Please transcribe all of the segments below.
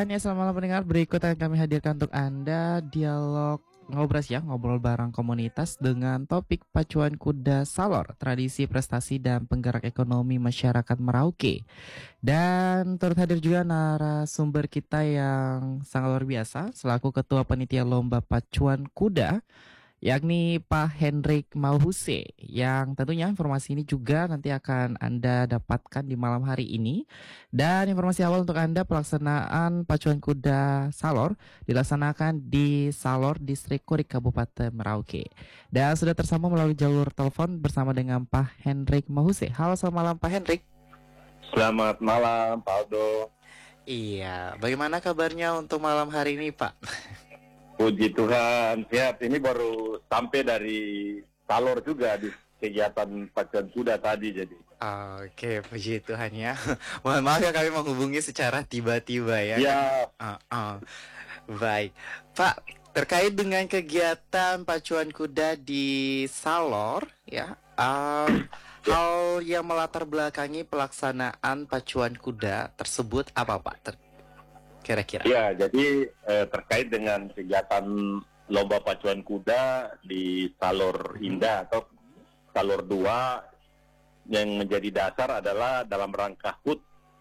Tuhan ya, selamat malam pendengar. Berikut yang kami hadirkan untuk Anda dialog ngobras ya, ngobrol bareng komunitas dengan topik pacuan kuda Salor, tradisi prestasi dan penggerak ekonomi masyarakat Merauke. Dan turut hadir juga narasumber kita yang sangat luar biasa selaku Ketua Panitia Lomba Pacuan Kuda, yakni Pak Hendrik Mauhuse, yang tentunya informasi ini juga nanti akan Anda dapatkan di malam hari ini. Dan informasi awal untuk Anda, pelaksanaan pacuan kuda Salor dilaksanakan di Salor, Distrik Kurik, Kabupaten Merauke. Dan sudah tersambung melalui jalur telepon bersama dengan Pak Hendrik Mauhuse. Halo, selamat malam Pak Hendrik. Selamat malam Pak Aldo. Iya, bagaimana kabarnya untuk malam hari ini Pak? Puji Tuhan, sehat. Ini baru sampai dari Salor juga di kegiatan pacuan kuda tadi jadi. Oke, puji Tuhan ya. Mohon maaf ya kami menghubungi secara tiba-tiba ya. Ya, Baik, Pak. Terkait dengan kegiatan pacuan kuda di Salor, ya, hal yang melatar belakangi pelaksanaan pacuan kuda tersebut apa Pak? Kira-kira? ya, jadi terkait dengan kegiatan lomba pacuan kuda di Salor Indah atau Salor 2 yang menjadi dasar adalah dalam rangka HUT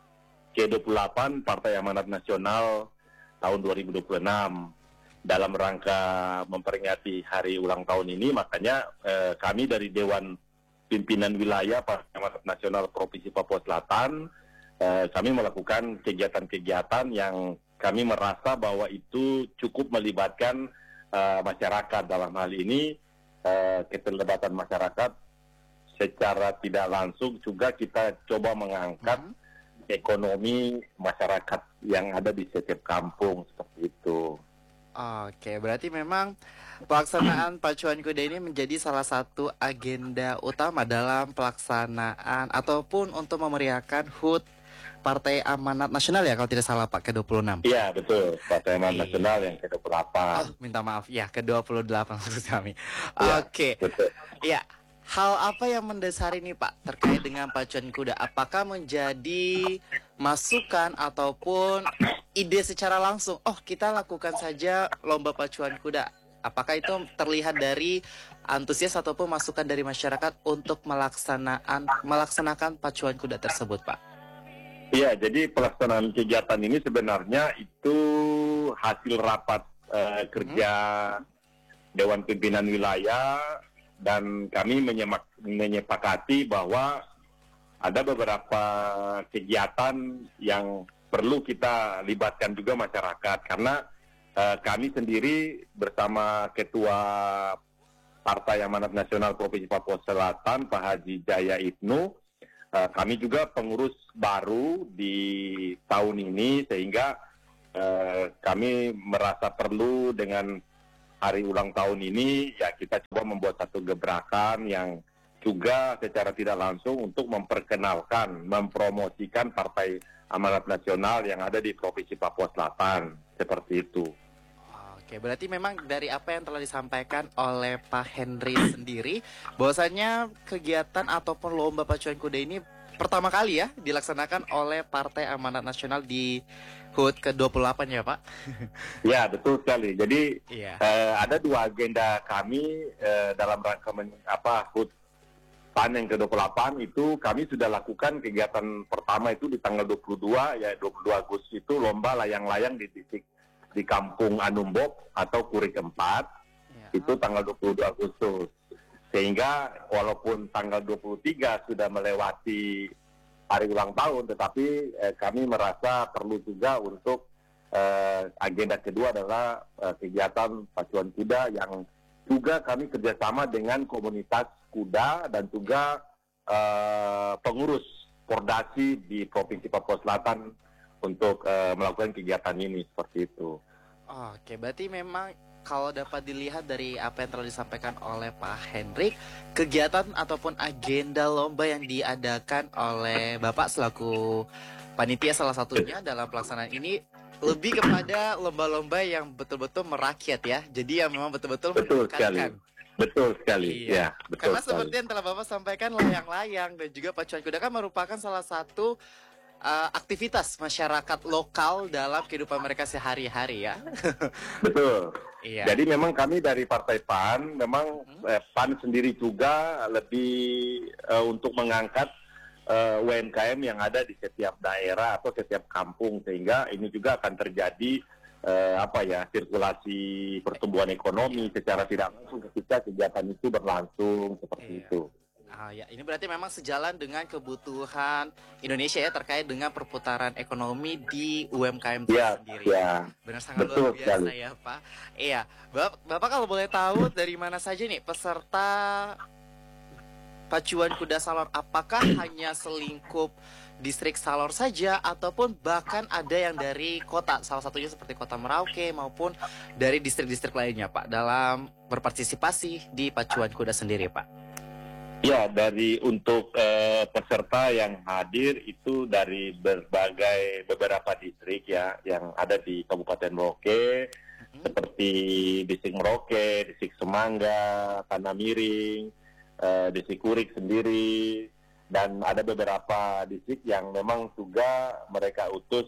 ke-28 Partai Amanat Nasional tahun 2026. Dalam rangka memperingati hari ulang tahun ini, makanya kami dari Dewan Pimpinan Wilayah Partai Amanat Nasional Provinsi Papua Selatan, kami melakukan kegiatan-kegiatan yang kami merasa bahwa itu cukup melibatkan masyarakat. Dalam hal ini keterlibatan masyarakat secara tidak langsung juga kita coba mengangkat ekonomi masyarakat yang ada di setiap kampung seperti itu. Oke, berarti memang pelaksanaan pacuan kuda ini menjadi salah satu agenda utama dalam pelaksanaan ataupun untuk memeriahkan HUT Partai Amanat Nasional ya, kalau tidak salah Pak, ke-26. Iya, betul. Partai Amanat Nasional yang ke-28. Oh, minta maaf ya, ke-28 maksud kami. Ya, Oke. betul. Ya, hal apa yang mendasari ini Pak terkait dengan pacuan kuda? Apakah menjadi masukan ataupun ide secara langsung? Oh, kita lakukan saja lomba pacuan kuda. Apakah itu terlihat dari antusias ataupun masukan dari masyarakat untuk melaksanakan pacuan kuda tersebut, Pak? Iya, jadi pelaksanaan kegiatan ini sebenarnya itu hasil rapat kerja Dewan Pimpinan Wilayah, dan kami menyepakati bahwa ada beberapa kegiatan yang perlu kita libatkan juga masyarakat, karena kami sendiri bersama Ketua Partai Amanat Nasional Provinsi Papua Selatan, Pak Haji Jaya Ibnu, kami juga pengurus baru di tahun ini, sehingga kami merasa perlu dengan hari ulang tahun ini, ya kita coba membuat satu gebrakan yang juga secara tidak langsung untuk memperkenalkan, mempromosikan Partai Amanat Nasional yang ada di Provinsi Papua Selatan, seperti itu. Oke, berarti memang dari apa yang telah disampaikan oleh Pak Henry sendiri, bahwasannya kegiatan ataupun lomba pacuan kuda ini pertama kali ya dilaksanakan oleh Partai Amanat Nasional di HUT ke-28 ya Pak? Ya, betul sekali. Jadi Iya. ada dua agenda kami dalam rangka HUT PAN yang ke-28 itu. Kami sudah lakukan kegiatan pertama itu di tanggal 22, ya 22 Agustus itu lomba layang-layang di Kampung Anumbok atau Kurik 4, Ya. itu tanggal 22 Agustus. Sehingga walaupun tanggal 23 sudah melewati hari ulang tahun, tetapi kami merasa perlu juga untuk agenda kedua adalah kegiatan pacuan kuda yang juga kami kerjasama dengan komunitas kuda dan juga pengurus Pordasi di Provinsi Papua Selatan untuk melakukan kegiatan ini, seperti itu. Oke, berarti memang kalau dapat dilihat dari apa yang telah disampaikan oleh Pak Hendrik, kegiatan ataupun agenda lomba yang diadakan oleh Bapak selaku panitia salah satunya dalam pelaksanaan ini lebih kepada lomba-lomba yang betul-betul merakyat ya. Jadi yang memang betul-betul meningkatkan. Betul sekali. Iya. Ya, betul Karena sekali. seperti yang telah Bapak sampaikan, layang-layang dan juga pacuan kuda kan merupakan salah satu aktivitas masyarakat lokal dalam kehidupan mereka sehari-hari ya. Betul. Iya. Jadi memang kami dari Partai PAN, memang PAN sendiri juga lebih untuk mengangkat UMKM yang ada di setiap daerah atau setiap kampung, sehingga ini juga akan terjadi sirkulasi pertumbuhan ekonomi secara tidak langsung ketika kegiatan itu berlangsung seperti itu. Ya, ini berarti memang sejalan dengan kebutuhan Indonesia ya terkait dengan perputaran ekonomi di UMKM sendiri. Ya. Benar, sangat luar biasa ya Pak. Iya, Bapak kalau boleh tahu dari mana saja nih peserta Pacuan Kuda Salor? Apakah hanya selingkup distrik Salor saja ataupun bahkan ada yang dari kota, salah satunya seperti Kota Merauke maupun dari distrik-distrik lainnya Pak dalam berpartisipasi di Pacuan Kuda sendiri Pak? Ya, untuk peserta yang hadir itu dari beberapa distrik ya yang ada di Kabupaten Merauke, seperti distrik Merauke, distrik Semangga, Tanah Miring, distrik Kurik sendiri, dan ada beberapa distrik yang memang juga mereka utus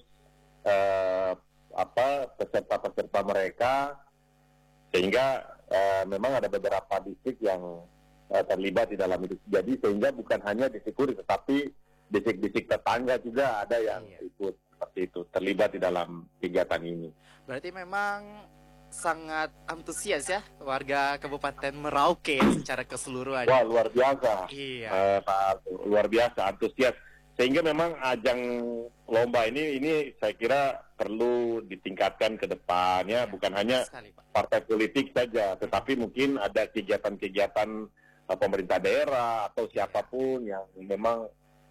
peserta-peserta mereka, sehingga memang ada beberapa distrik yang terlibat di dalam itu. Jadi sehingga bukan hanya distrik Kurik, tetapi distrik-distrik tetangga juga ada yang ikut seperti itu, terlibat di dalam kegiatan ini. Berarti memang sangat antusias ya warga Kabupaten Merauke secara keseluruhan. Wah, luar biasa. Iya. Luar biasa antusias. Sehingga memang ajang lomba ini saya kira perlu ditingkatkan ke depannya, bukan hanya partai politik saja, tetapi mungkin ada kegiatan-kegiatan pemerintah daerah atau siapapun yang memang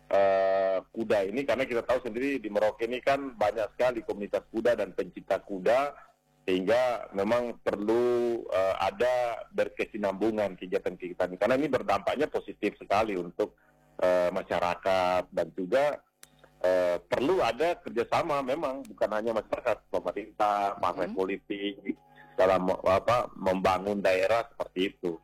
kuda ini, karena kita tahu sendiri di Merauke ini kan banyak sekali komunitas kuda dan pencinta kuda, sehingga memang perlu ada berkesinambungan kegiatan-kegiatan ini, karena ini berdampaknya positif sekali untuk masyarakat, dan juga perlu ada kerjasama, memang bukan hanya masyarakat, pemerintah, partai politik dalam membangun daerah seperti itu.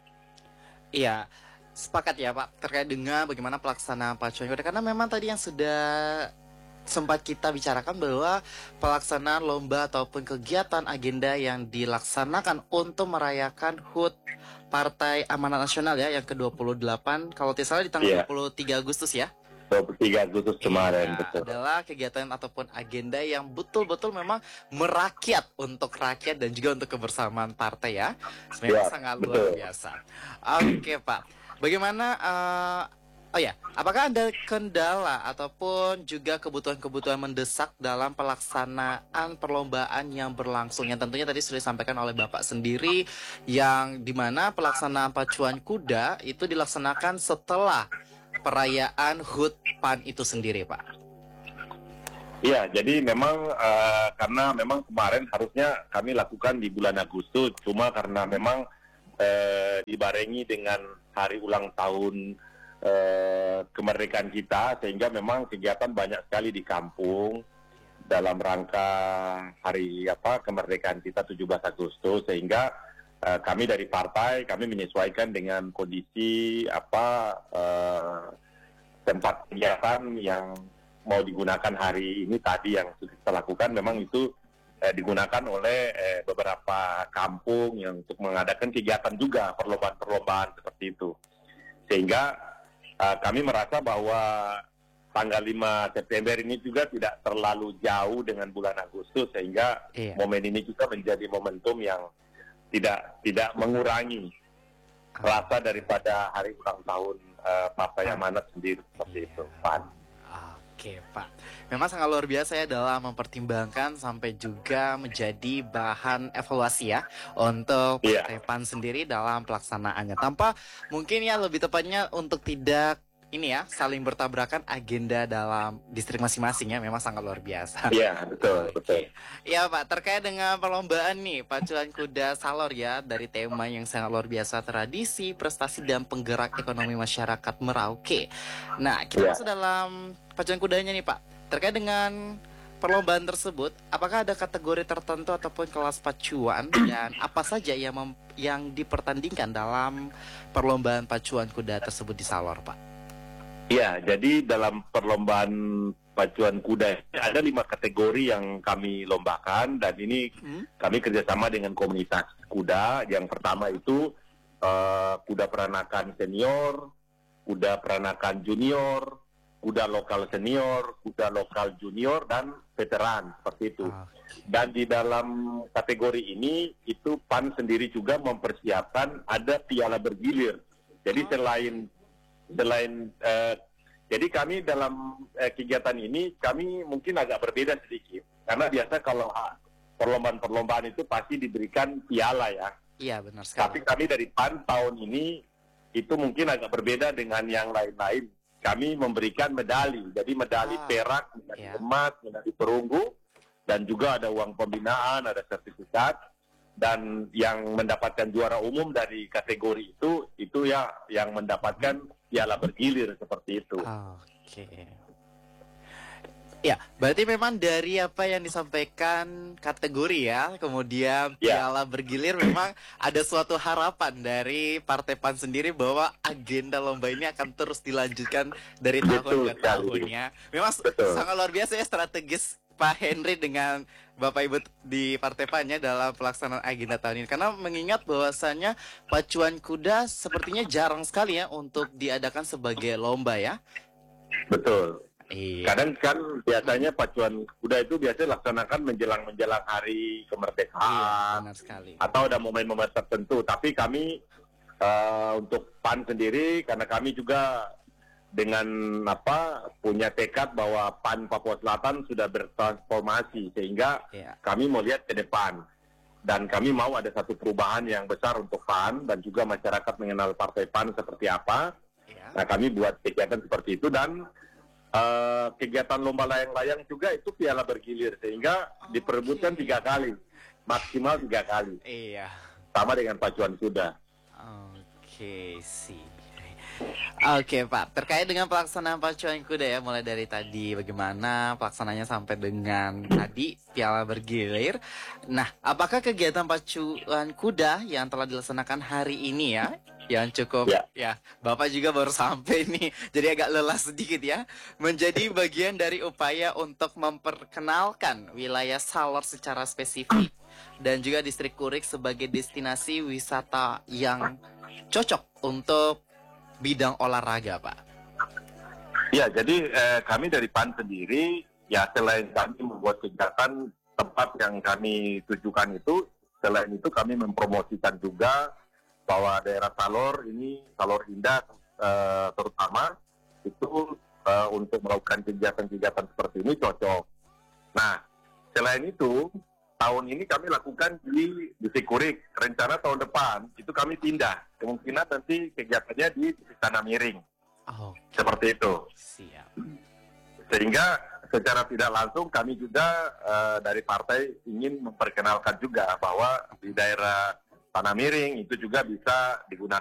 Iya, sepakat ya Pak terkait dengan bagaimana pelaksanaan Pacuan Kuda, karena memang tadi yang sudah sempat kita bicarakan bahwa pelaksanaan lomba ataupun kegiatan agenda yang dilaksanakan untuk merayakan HUT Partai Amanat Nasional ya yang ke-28 kalau tidak salah di tanggal 23 Agustus ya. 23 Agustus kemarin, betul. Adalah kegiatan ataupun agenda yang betul-betul memang merakyat untuk rakyat dan juga untuk kebersamaan partai ya. Memang sangat luar biasa. Oke Pak, bagaimana apakah ada kendala ataupun juga kebutuhan-kebutuhan mendesak dalam pelaksanaan perlombaan yang berlangsung, yang tentunya tadi sudah disampaikan oleh Bapak sendiri, yang dimana pelaksanaan Pacuan Kuda itu dilaksanakan setelah perayaan HUT PAN itu sendiri, Pak? Iya, jadi memang karena memang kemarin harusnya kami lakukan di bulan Agustus, cuma karena memang dibarengi dengan hari ulang tahun kemerdekaan kita, sehingga memang kegiatan banyak sekali di kampung dalam rangka hari kemerdekaan kita 17 Agustus, sehingga kami dari partai kami menyesuaikan dengan kondisi tempat kegiatan yang mau digunakan hari ini tadi yang sudah kita lakukan, memang itu digunakan oleh beberapa kampung yang untuk mengadakan kegiatan juga, perlombaan-perlombaan seperti itu. Sehingga kami merasa bahwa tanggal 5 September ini juga tidak terlalu jauh dengan bulan Agustus, sehingga momen ini juga menjadi momentum yang tidak mengurangi rasa daripada hari ulang tahun Partai Amanat sendiri seperti itu, Pak. Oke, Pak. Memang sangat luar biasa ya dalam mempertimbangkan sampai juga menjadi bahan evaluasi ya untuk Partai PAN sendiri dalam pelaksanaannya. Tanpa mungkin ya lebih tepatnya untuk tidak saling bertabrakan agenda dalam distrik masing-masing ya, memang sangat luar biasa. Iya, betul. Iya Pak, terkait dengan perlombaan nih Pacuan Kuda Salor ya, dari tema yang sangat luar biasa, tradisi, prestasi, dan penggerak ekonomi masyarakat Merauke. Nah, kita masuk dalam Pacuan Kudanya nih Pak. Terkait dengan perlombaan tersebut, apakah ada kategori tertentu ataupun kelas pacuan, dan apa saja yang dipertandingkan dalam perlombaan Pacuan Kuda tersebut di Salor, Pak? Ya, jadi dalam perlombaan pacuan kuda. Ada 5 kategori yang kami lombakan dan ini kami kerjasama dengan komunitas kuda. Yang pertama itu kuda peranakan senior, kuda peranakan junior, kuda lokal senior, kuda lokal junior, dan veteran, seperti itu. Dan di dalam kategori ini, itu PAN sendiri juga mempersiapkan ada piala bergilir. Jadi selain jadi kami dalam kegiatan ini, kami mungkin agak berbeda sedikit. Karena biasa kalau perlombaan-perlombaan itu pasti diberikan piala ya. Iya, benar sekali. Tapi kami dari PAN tahun ini itu mungkin agak berbeda dengan yang lain-lain. Kami memberikan medali, jadi medali perak, medali emas, medali perunggu, dan juga ada uang pembinaan, ada sertifikat, dan yang mendapatkan juara umum dari kategori itu ya yang mendapatkan piala bergilir seperti itu. Oke. Ya, berarti memang dari apa yang disampaikan kategori ya, kemudian piala bergilir, memang ada suatu harapan dari Partai PAN sendiri bahwa agenda lomba ini akan terus dilanjutkan dari tahun ke tahun ya. Memang sangat luar biasa ya strategis Pak Henry dengan Bapak Ibu di Partai PAN ya dalam pelaksanaan agenda tahun ini. Karena mengingat bahwasannya pacuan kuda sepertinya jarang sekali ya untuk diadakan sebagai lomba ya. Betul. Iya. Kadang kan biasanya pacuan kuda itu biasanya laksanakan menjelang hari kemerdekaan, benar sekali. Atau ada momen-momen tertentu. Tapi kami untuk PAN sendiri, karena kami juga dengan punya tekad bahwa PAN Papua Selatan sudah bertransformasi, sehingga kami mau lihat ke depan. Dan kami mau ada satu perubahan yang besar untuk PAN dan juga masyarakat mengenal Partai PAN seperti apa. Nah, kami buat kegiatan seperti itu, dan kegiatan lomba layang-layang juga itu piala bergilir, sehingga diperebutkan 3 kali, maksimal 3 kali. Iya. Sama dengan pacuan kuda. Oke Pak, terkait dengan pelaksanaan pacuan kuda ya, mulai dari tadi bagaimana pelaksananya sampai dengan tadi piala bergilir. Nah, apakah kegiatan pacuan kuda yang telah dilaksanakan hari ini ya, yang cukup ya, Bapak juga baru sampai nih, jadi agak lelah sedikit ya, menjadi bagian dari upaya untuk memperkenalkan wilayah Salor secara spesifik dan juga distrik Kurik sebagai destinasi wisata yang cocok untuk bidang olahraga, Pak? Ya, jadi kami dari PAN sendiri, ya selain kami membuat kegiatan tempat yang kami tujukan itu, selain itu kami mempromosikan juga bahwa daerah Salor ini, Salor Indah terutama, itu untuk melakukan kegiatan-kegiatan seperti ini cocok. Nah, selain itu, tahun ini kami lakukan di Kurik. Rencana tahun depan itu kami pindah. Kemungkinan nanti kegiatannya di Tanah Miring. Seperti itu. Siap. Sehingga secara tidak langsung kami juga dari partai ingin memperkenalkan juga bahwa di daerah Tanah Miring itu juga bisa digunakan